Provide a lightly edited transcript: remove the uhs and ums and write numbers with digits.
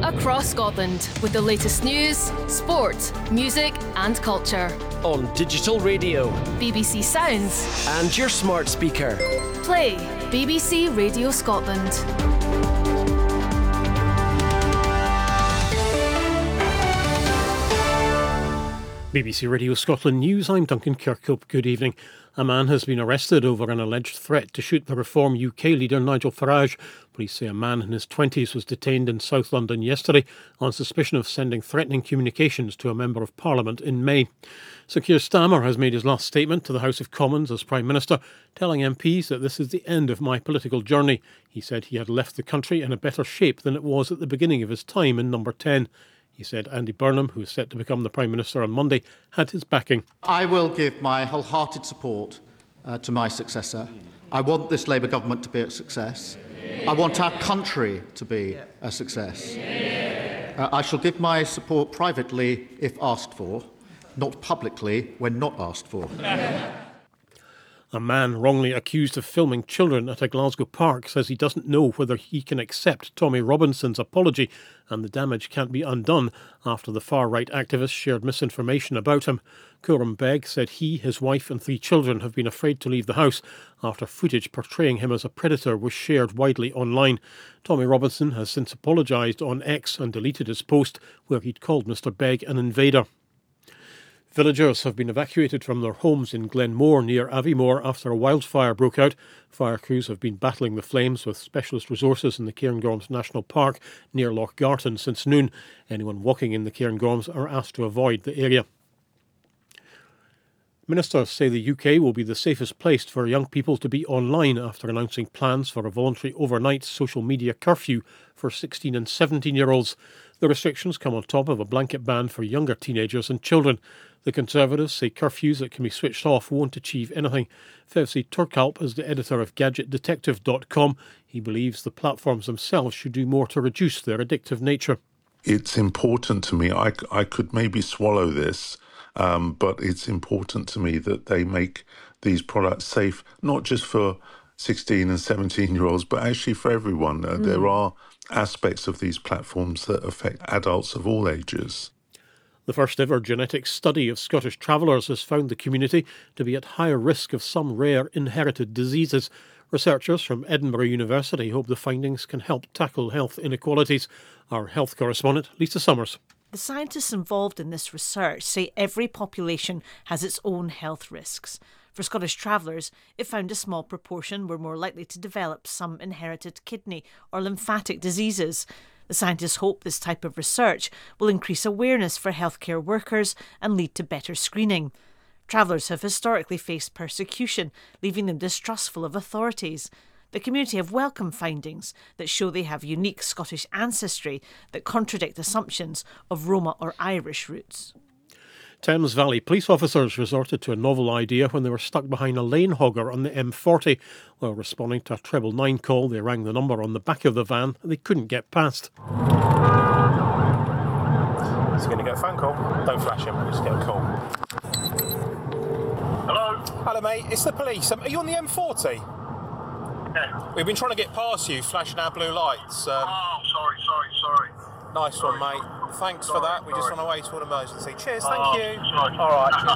across Scotland with the latest news, sport, music and culture. On digital radio, BBC Sounds and your smart speaker. Play BBC Radio Scotland. BBC Radio Scotland News, I'm Duncan Kirkhope. Good evening. A man has been arrested over an alleged threat to shoot the Reform UK leader Nigel Farage. Police say a man in his 20s was detained in South London yesterday on suspicion of sending threatening communications to a Member of Parliament in May. Sir Keir Starmer has made his last statement to the House of Commons as Prime Minister, telling MPs that this is the end of my political journey. He said he had left the country in a better shape than it was at the beginning of his time in Number 10. He said Andy Burnham, who is set to become the Prime Minister on Monday, had his backing. I will give my wholehearted support to my successor. I want this Labour government to be a success. I want our country to be a success. I shall give my support privately if asked for, not publicly when not asked for. A man wrongly accused of filming children at a Glasgow park says he doesn't know whether he can accept Tommy Robinson's apology, and the damage can't be undone after the far-right activist shared misinformation about him. Coram Begg said he, his wife and 3 children have been afraid to leave the house after footage portraying him as a predator was shared widely online. Tommy Robinson has since apologised on X and deleted his post where he'd called Mr Begg an invader. Villagers have been evacuated from their homes in Glenmore near Aviemore after a wildfire broke out. Fire crews have been battling the flames with specialist resources in the Cairngorms National Park near Lochgarten since noon. Anyone walking in the Cairngorms are asked to avoid the area. Ministers say the UK will be the safest place for young people to be online after announcing plans for a voluntary overnight social media curfew for 16 and 17-year-olds. The restrictions come on top of a blanket ban for younger teenagers and children. The Conservatives say curfews that can be switched off won't achieve anything. Fevzi Turkalp is the editor of GadgetDetective.com. He believes the platforms themselves should do more to reduce their addictive nature. It's important to me. I could maybe swallow this, but it's important to me that they make these products safe, not just for 16 and 17-year-olds, but actually for everyone. There are aspects of these platforms that affect adults of all ages. The first ever genetic study of Scottish travellers has found the community to be at higher risk of some rare inherited diseases. Researchers from Edinburgh University hope the findings can help tackle health inequalities. Our health correspondent, Lisa Summers. The scientists involved in this research say every population has its own health risks. For Scottish travellers, it found a small proportion were more likely to develop some inherited kidney or lymphatic diseases. The scientists hope this type of research will increase awareness for healthcare workers and lead to better screening. Travellers have historically faced persecution, leaving them distrustful of authorities. The community have welcomed findings that show they have unique Scottish ancestry that contradict assumptions of Roma or Irish roots. Thames Valley police officers resorted to a novel idea when they were stuck behind a lane hogger on the M40. While responding to a 999 call, they rang the number on the back of the van and they couldn't get past. He's going to get a phone call. Don't flash him, just get a call. Hello? Hello, mate. It's the police. Are you on the M40? Yeah. We've been trying to get past you, flashing our blue lights. Sorry. Nice one, mate. Thanks for that. We just on our way to an emergency. Cheers, thank you. Sorry. All right.